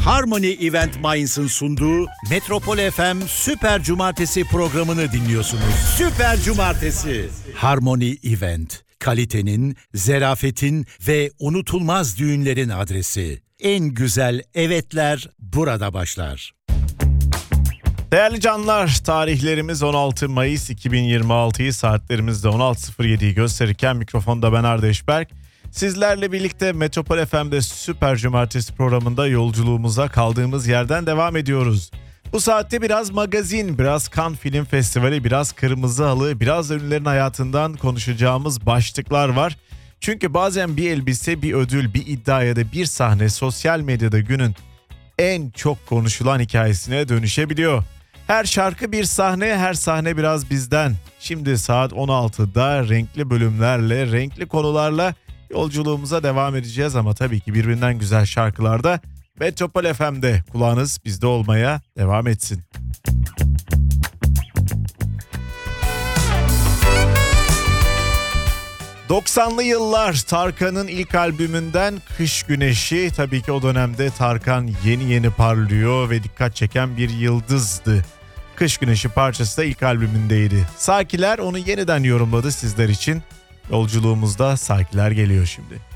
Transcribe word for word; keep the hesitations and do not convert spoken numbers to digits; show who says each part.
Speaker 1: Harmony Event Mainz'ın sunduğu Metropol F M Süper Cumartesi programını dinliyorsunuz. Süper Cumartesi. Harmony Event, kalitenin, zerafetin ve unutulmaz düğünlerin adresi. En güzel evetler burada başlar.
Speaker 2: Değerli canlar, tarihlerimiz on altı Mayıs iki bin yirmi altıyı, saatlerimiz de on altı sıfır yediyi gösterirken mikrofonda ben Arda Eşberk. Sizlerle birlikte Metropol F M'de Süper Cumartesi programında yolculuğumuza kaldığımız yerden devam ediyoruz. Bu saatte biraz magazin, biraz Cannes Film Festivali, biraz Kırmızı Halı, biraz ünlülerin hayatından konuşacağımız başlıklar var. Çünkü bazen bir elbise, bir ödül, bir iddia ya da bir sahne sosyal medyada günün en çok konuşulan hikayesine dönüşebiliyor. Her şarkı bir sahne, her sahne biraz bizden. Şimdi saat on altıda renkli bölümlerle, renkli konularla yolculuğumuza devam edeceğiz ama tabii ki birbirinden güzel şarkılarda Metropol F M'de kulağınız bizde olmaya devam etsin. doksanlı yıllar, Tarkan'ın ilk albümünden Kış Güneşi. Tabii ki o dönemde Tarkan yeni yeni parlıyor ve dikkat çeken bir yıldızdı. Kış Güneşi parçası da ilk albümündeydi. Sakiler onu yeniden yorumladı sizler için. Yolculuğumuzda Sakiler geliyor şimdi.